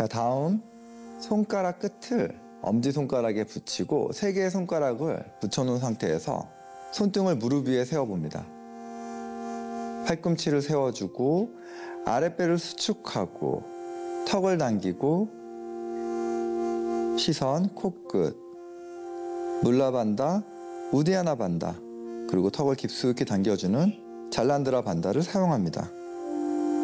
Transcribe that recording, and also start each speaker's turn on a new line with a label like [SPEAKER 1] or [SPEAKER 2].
[SPEAKER 1] 자, 다음 손가락 끝을 엄지손가락에 붙이고 3개의 손가락을 붙여놓은 상태에서 손등을 무릎 위에 세워봅니다. 팔꿈치를 세워주고 아랫배를 수축하고 턱을 당기고 시선, 코끝, 물라반다, 우디아나 반다, 그리고 턱을 깊숙이 당겨주는 잘란드라 반다를 사용합니다.